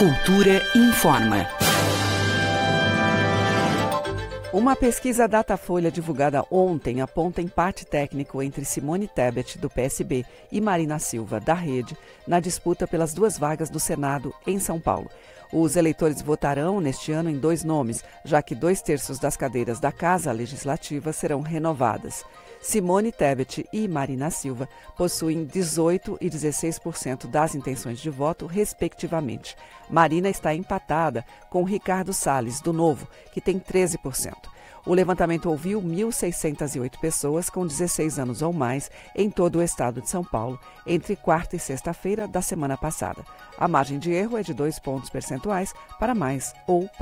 Cultura informa. Uma pesquisa Datafolha divulgada ontem aponta empate técnico entre Simone Tebet, do PSB, e Marina Silva, da Rede, na disputa pelas 2 vagas do Senado em São Paulo. Os eleitores votarão neste ano em 2 nomes, já que 2/3 das cadeiras da Casa Legislativa serão renovadas. Simone Tebet e Marina Silva possuem 18% e 16% das intenções de voto, respectivamente. Marina está empatada com Ricardo Salles, do Novo, que tem 13%. O levantamento ouviu 1.608 pessoas com 16 anos ou mais em todo o estado de São Paulo, entre quarta e sexta-feira da semana passada. A margem de erro é de 2 pontos percentuais para mais ou para